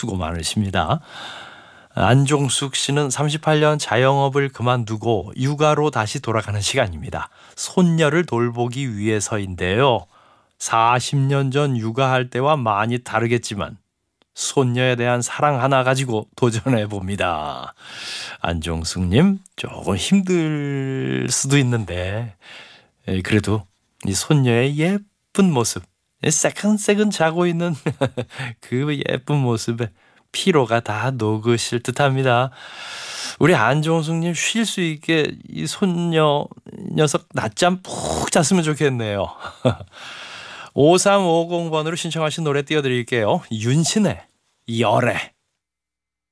수고 많으십니다. 안종숙 씨는 38년 자영업을 그만두고 육아로 다시 돌아가는 시간입니다. 손녀를 돌보기 위해서인데요. 40년 전 육아할 때와 많이 다르겠지만 손녀에 대한 사랑 하나 가지고 도전해 봅니다. 안종숙님, 조금 힘들 수도 있는데 그래도 이 손녀의 예쁜 모습, 새근새근 자고 있는 그 예쁜 모습에 피로가 다 녹으실 듯합니다. 우리 안종숙님 쉴 수 있게 이 손녀 녀석 낮잠 푹 잤으면 좋겠네요. 5350번으로 신청하신 노래 띄워드릴게요. 윤신의 열애.